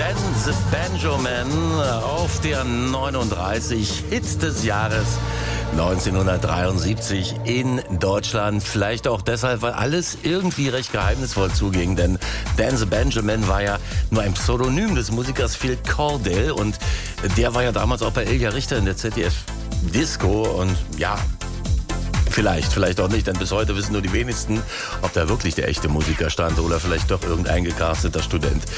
Dan the Banjo Man auf der 39 Hit des Jahres 1973 in Deutschland. Vielleicht auch deshalb, weil alles irgendwie recht geheimnisvoll zuging, denn Dan the Banjo Man war ja nur ein Pseudonym des Musikers Phil Cordell und der war ja damals auch bei Ilja Richter in der ZDF-Disco und ja, vielleicht auch nicht, denn bis heute wissen nur die wenigsten, ob da wirklich der echte Musiker stand oder vielleicht doch irgendein gecasteter Student.